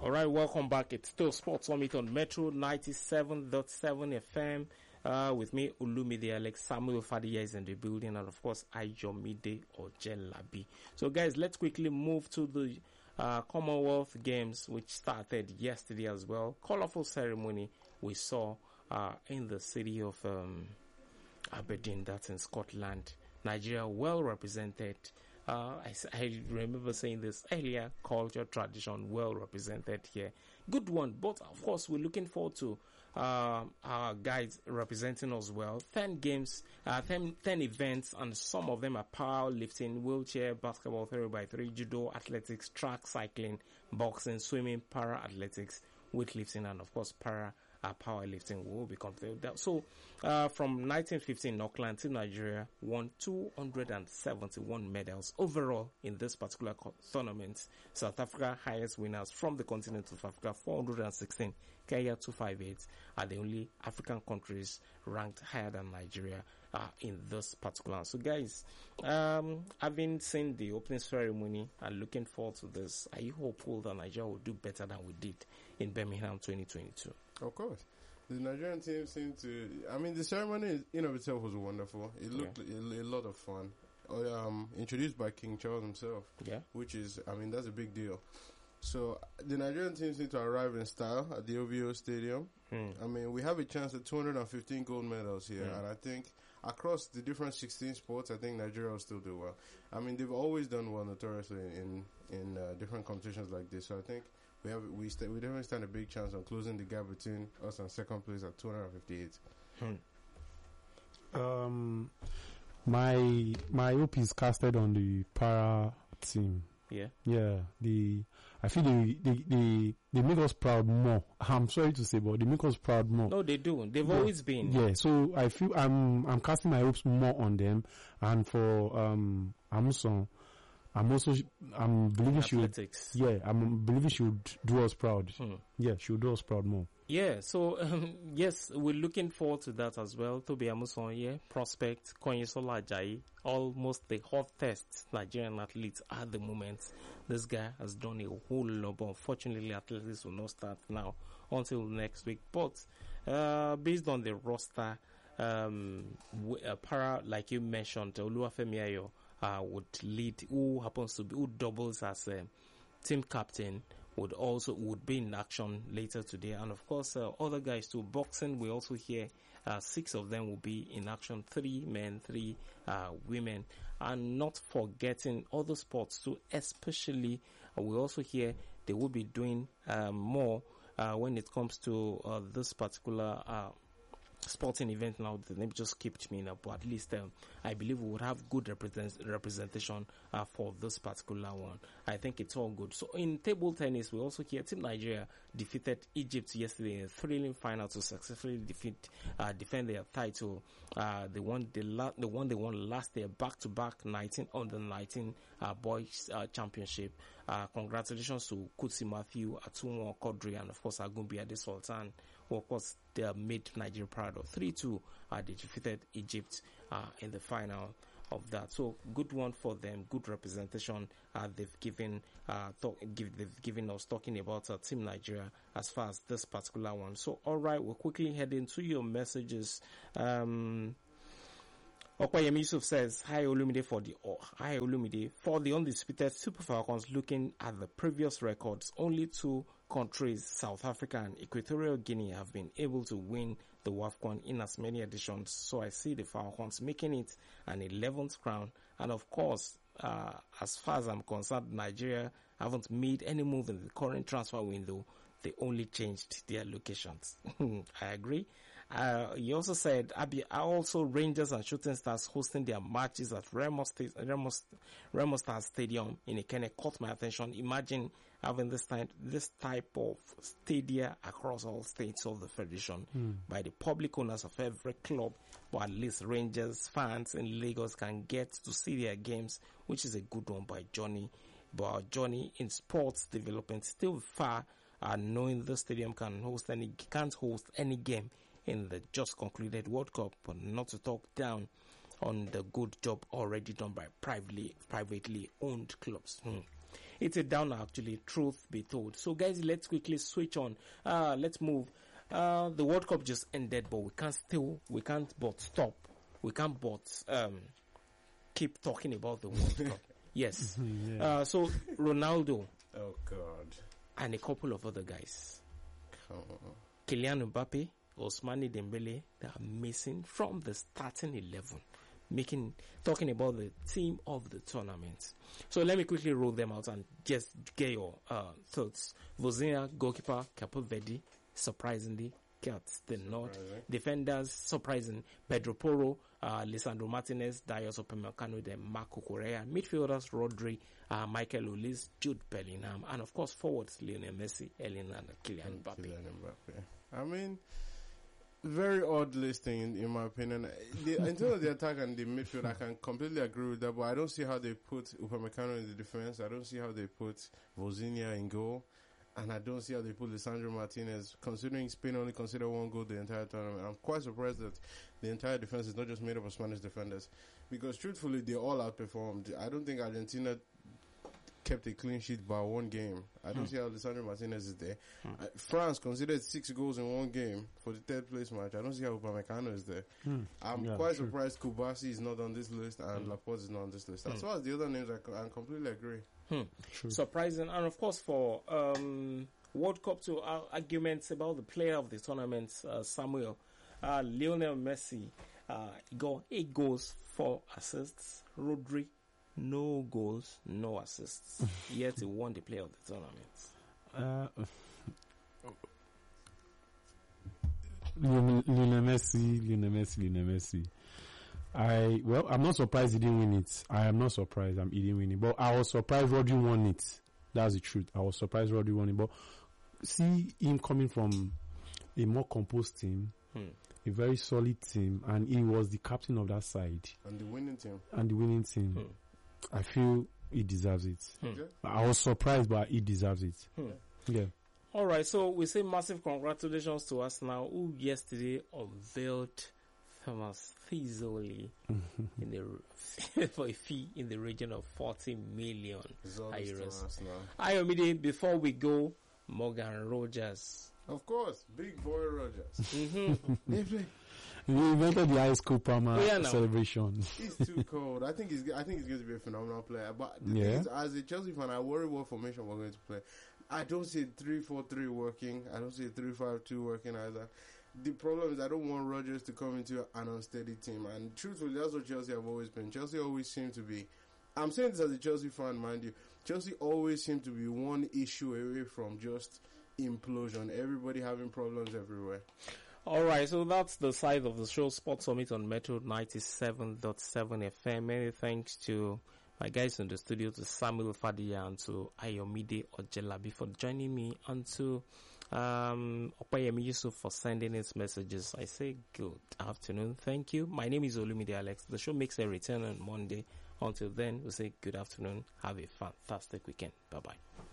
All right, welcome back. It's still Sports Summit on Metro 97.7 FM. With me, Olumide Alex, Samuel Fadia is in the building, and of course, Ayomide Ojelabi. So, guys, let's quickly move to the Commonwealth Games, which started yesterday as well. Colorful ceremony we saw in the city of Aberdeen, that's in Scotland. Nigeria well represented. I remember saying this earlier, culture, tradition, well represented here. Good one. But of course, we're looking forward to our guys representing us well. 10 games, 10 events, and some of them are powerlifting, wheelchair, basketball, 3x3, judo, athletics, track, cycling, boxing, swimming, para-athletics, weightlifting, and of course, powerlifting will be completed. So, from 1915 in Auckland, Team Nigeria won 271 medals overall in this particular tournament. South Africa, highest winners from the continent of Africa, 416. Kenya, 258, are the only African countries ranked higher than Nigeria in this particular. So, guys, having seen the opening ceremony and looking forward to this, are you hopeful that Nigeria will do better than we did in Birmingham 2022? Of course. The Nigerian team seemed to... I mean, the ceremony in of itself was wonderful. It looked a lot of fun. Introduced by King Charles himself. Yeah. Which is... I mean, that's a big deal. So, the Nigerian team seemed to arrive in style at the OVO Stadium. I mean, we have a chance at 215 gold medals here. And I think across the different 16 sports, I think Nigeria will still do well. I mean, they've always done well notoriously in different competitions like this. So, I think... We definitely stand a big chance on closing the gap between us and second place at 258. My hope is casted on the para team. Yeah. I feel they make us proud more. I'm sorry to say, but they make us proud more. No, they do. They've always been. Yeah. So I feel I'm casting my hopes more on them, and for Amuson. I'm believing athletics. I'm believing she would do us proud. Yeah, she would do us proud more. Yeah, so, yes, we're looking forward to that as well. Tobi Amuson, prospect, Konyisola Ajayi, almost the hottest Nigerian athletes at the moment. This guy has done a whole lot, but unfortunately, athletics will not start now until next week. But, based on the roster, para, like you mentioned, Oluwafemi Ayo, would lead, who doubles as team captain, would be in action later today. And of course, other guys too. Boxing, we also hear 6 of them will be in action, 3 men, 3 women, and not forgetting other sports too, especially we also hear they will be doing more when it comes to this particular sporting event. Now the name just skipped me now, but at least I believe we would have good representation for this particular one. I think it's all good. So in table tennis, we also hear Team Nigeria defeated Egypt yesterday in a thrilling final to successfully defend their title. They won last year back-to-back 19 under 19 boys championship. Congratulations to Kutsi Matthew, Atunwo Kodri, and of course Agumbi Adesultan, who of course they made Nigeria proud of. 3-2, they defeated Egypt in the final of that. So good one for them, good representation they've given us, talking about Team Nigeria as far as this particular one. So alright, we'll quickly head into your messages. Okwayemi Yusuf says, Hi Olumide for the undisputed Super Falcons. Looking at the previous records, only 2 countries, South Africa and Equatorial Guinea, have been able to win the WAFCON in as many editions. So I see the Falcons making it an 11th crown. And of course, as far as I'm concerned, Nigeria haven't made any move in the current transfer window. They only changed their locations. I agree. He also said, also Rangers and Shooting Stars hosting their matches at Remo Stars Stadium in Ikenne caught my attention. Imagine having this type of stadia across all states of the Federation by the public owners of every club, but at least Rangers fans in Lagos can get to see their games, which is a good one by Johnny. But Johnny in sports development still far, knowing the stadium can't host any game in the just concluded World Cup, but not to talk down on the good job already done by privately owned clubs. It's a downer, actually, truth be told. So, guys, let's quickly switch on. Let's move. The World Cup just ended, but we can't but stop. We can't but keep talking about the World Cup. Yes. Yeah. So, Ronaldo. Oh, God. And a couple of other guys. Kylian Mbappe, Ousmane Dembele, they are missing from the starting 11. Talking about the team of the tournament. So let me quickly roll them out and just get your thoughts. Vozinha, goalkeeper, Capo Verde, surprisingly, gets the nod. Defenders, surprising, Pedro Porro, Lisandro Martinez, Dayos Upamecano, then Marco Correa. Midfielders, Rodri, Michael Olise, Jude Bellingham, and of course forwards, Lionel Messi, Erling and Kylian Mbappe. I mean, very odd listing in my opinion. In terms of the attack and the midfield, I can completely agree with that, but I don't see how they put Upamecano in the defense. I don't see how they put Vozinha in goal. And I don't see how they put Lisandro Martinez, considering Spain only considered one goal the entire tournament. I'm quite surprised that the entire defense is not just made up of Spanish defenders. Because truthfully, they all outperformed. I don't think Argentina kept a clean sheet by one game. I don't see how Lisandro Martinez is there. France considered 6 goals in one game for the third place match. I don't see how Upamecano is there. I'm quite surprised Kubasi is not on this list and Laporte is not on this list. As far as the other names, I completely agree. Surprising. And of course for World Cup 2 arguments about the player of the tournament, Samuel, Lionel Messi got 8 goals, 4 assists. Rodri, no goals, no assists. Yet he won the player of the tournament. Lionel Messi. I'm not surprised he didn't win it. I am not surprised he didn't win it. But I was surprised Rodri won it. That's the truth. I was surprised Rodri won it. But see him coming from a more composed team, a very solid team, and he was the captain of that side. And the winning team. I feel he deserves it. I was surprised, but he deserves it. Yeah. All right, so we say massive congratulations to Arsenal, who yesterday unveiled Thomas Fizoli for a fee in the region of 40 million euros. Ayomide, before we go, Morgan Rogers. Of course, big boy Rogers. He invented the high school Parma celebration. He's too cold. I think he's going to be a phenomenal player. But the thing is, as a Chelsea fan, I worry what formation we're going to play. I don't see 3-4-3 working. I don't see 3-5-2 working either. The problem is I don't want Rodgers to come into an unsteady team. And truthfully, that's what Chelsea have always been. Chelsea always seem to be, I'm saying this as a Chelsea fan, mind you, Chelsea always seem to be one issue away from just implosion. Everybody having problems everywhere. All right, so that's the side of the show, Sports Summit on Metro 97.7 FM. Many thanks to my guys in the studio, to Samuel Fadia and to Ayomide Ojelabi for joining me, and to Opayemi Yusuf for sending his messages. I say good afternoon. Thank you. My name is Olumide Alex. The show makes a return on Monday. Until then, we say good afternoon. Have a fantastic weekend. Bye-bye.